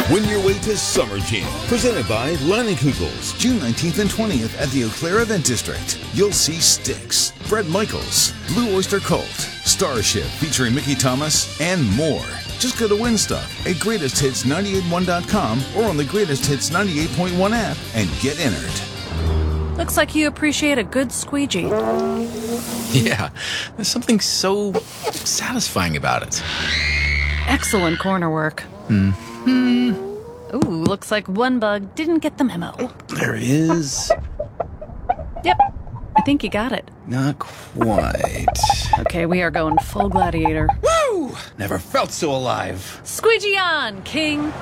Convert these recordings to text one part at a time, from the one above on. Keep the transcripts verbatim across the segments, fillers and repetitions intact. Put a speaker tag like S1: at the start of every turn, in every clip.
S1: Win your way to Summer Jam, presented by Leinenkugel's.
S2: June nineteenth and twentieth at the Eau Claire Event District. You'll see Styx, Bret Michaels, Blue Oyster Cult, Starship featuring Mickey Thomas, and more. Just go to Win Stuff at greatest hits nine eight one dot com or on the Greatest Hits ninety-eight point one app and get entered.
S3: Looks like you appreciate a good squeegee.
S4: Yeah, there's something so satisfying about it.
S3: Excellent corner work.
S4: Hmm.
S3: Ooh, looks like one bug didn't get the memo.
S4: Oh, there he is.
S3: Yep, I think you got it.
S4: Not quite.
S3: Okay, we are going full gladiator.
S4: Woo! Never felt so alive.
S3: Squeegee on, King!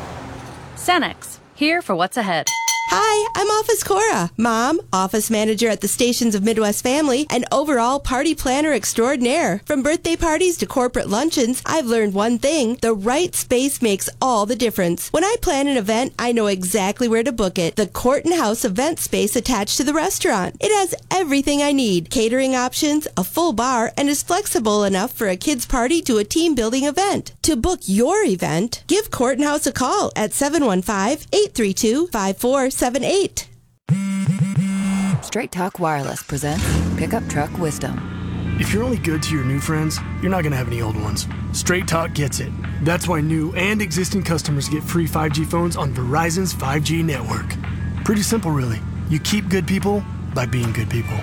S3: Cenex, here for what's ahead.
S5: Hi, I'm Office Cora, mom, office manager at the Stations of Midwest Family, and overall party planner extraordinaire. From birthday parties to corporate luncheons, I've learned one thing: the right space makes all the difference. When I plan an event, I know exactly where to book it. The Court and House event space attached to the restaurant. It has everything I need: catering options, a full bar, and is flexible enough for a kid's party to a team-building event. To book your event, give Court and House a call at seven one five, eight three two, five four seven eight.
S6: Straight Talk Wireless presents Pickup Truck Wisdom.
S7: If you're only good to your new friends, you're not going to have any old ones. Straight Talk gets it. That's why new and existing customers get free five G phones on Verizon's five G network. Pretty simple, really. You keep good people by being good people.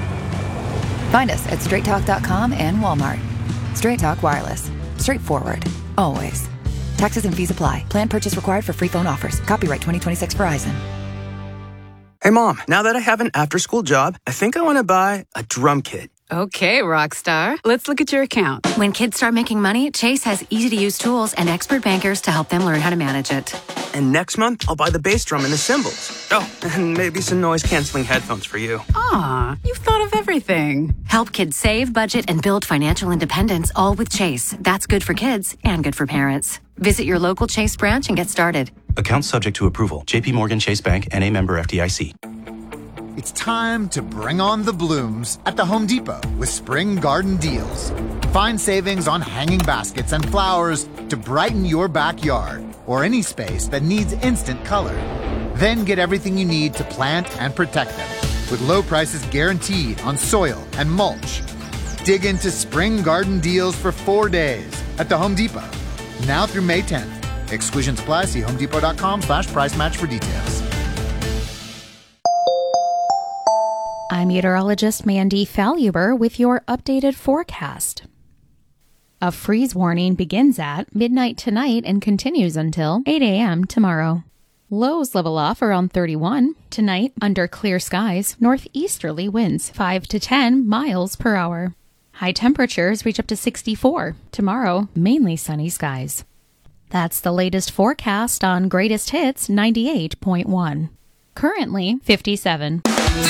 S6: Find us at straight talk dot com and Walmart. Straight Talk Wireless. Straightforward. Always. Taxes and fees apply. Plan purchase required for free phone offers. Copyright twenty twenty-six Verizon.
S8: Hey, Mom, now that I have an after-school job, I think I want to buy a drum kit.
S9: Okay, Rockstar. Let's look at your account.
S10: When kids start making money, Chase has easy-to-use tools and expert bankers to help them learn how to manage it.
S8: And next month, I'll buy the bass drum and the cymbals. Oh, and maybe some noise-canceling headphones for you.
S9: Aw, you've thought of everything.
S10: Help kids save, budget, and build financial independence, all with Chase. That's good for kids and good for parents. Visit your local Chase branch and get started.
S11: Account subject to approval. J P Morgan Chase Bank, N A member F D I C.
S12: It's time to bring on the blooms at the Home Depot with spring garden deals. Find savings on hanging baskets and flowers to brighten your backyard or any space that needs instant color. Then get everything you need to plant and protect them with low prices guaranteed on soil and mulch. Dig into spring garden deals for four days at the Home Depot. Now through May tenth. Exclusions apply. See homedepot.com slash price match for details.
S13: I'm meteorologist Mandy Faluber with your updated forecast. A freeze warning begins at midnight tonight and continues until eight a.m. tomorrow. Lows level off around thirty-one. Tonight, under clear skies, northeasterly winds five to ten miles per hour. High temperatures reach up to sixty-four. Tomorrow, mainly sunny skies. That's the latest forecast on Greatest Hits ninety-eight point one. Currently fifty-seven.